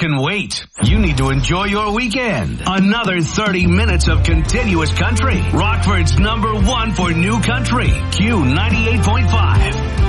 can wait. You need to enjoy your weekend. Another 30 minutes of continuous country. Rockford's #1 for new country. Q98.5.